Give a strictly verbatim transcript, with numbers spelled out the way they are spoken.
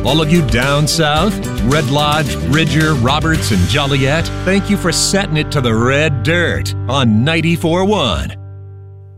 All of you down south, Red Lodge, Bridger, Roberts, and Joliet, thank you for setting it to the red dirt on ninety-four point one.